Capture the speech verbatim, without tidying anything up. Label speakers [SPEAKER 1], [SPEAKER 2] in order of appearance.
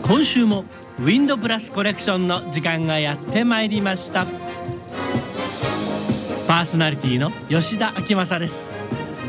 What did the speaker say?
[SPEAKER 1] 今週もウィンドプラスコレクションの時間がやってまいりました。パーソナリティの吉田明正です。